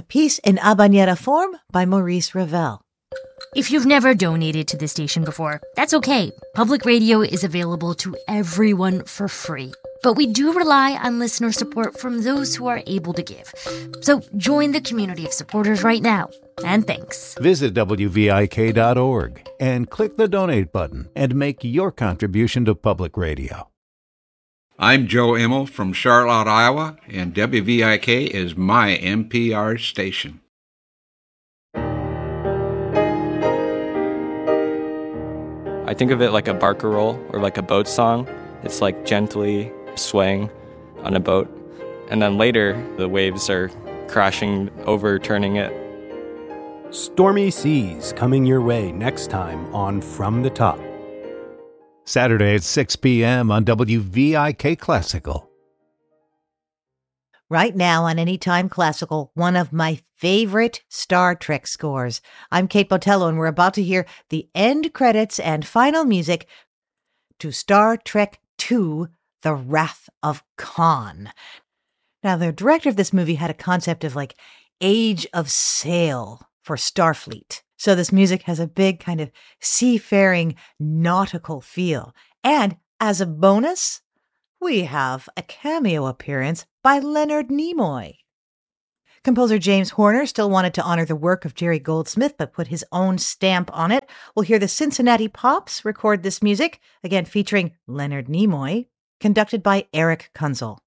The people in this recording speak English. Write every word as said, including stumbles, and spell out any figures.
a piece in habanera form by Maurice Ravel. If you've never donated to the station before, that's okay. Public radio is available to everyone for free. But we do rely on listener support from those who are able to give. So join the community of supporters right now. And thanks. Visit W V I K dot org and click the donate button and make your contribution to public radio. I'm Joe Immel from Charlotte, Iowa, and W V I K is my N P R station. I think of it like a barcarolle or like a boat song. It's like gently swaying on a boat. And then later, the waves are crashing, overturning it. Stormy Seas coming your way next time on From the Top. Saturday at six p.m. on W V I K Classical. Right now on Anytime Classical, one of my favorite Star Trek scores. I'm Kate Botello, and we're about to hear the end credits and final music to Star Trek two, The Wrath of Khan. Now, the director of this movie had a concept of like Age of Sail for Starfleet. So this music has a big kind of seafaring nautical feel. And as a bonus, we have a cameo appearance by Leonard Nimoy. Composer James Horner still wanted to honor the work of Jerry Goldsmith, but put his own stamp on it. We'll hear the Cincinnati Pops record this music, again featuring Leonard Nimoy, conducted by Eric Kunzel.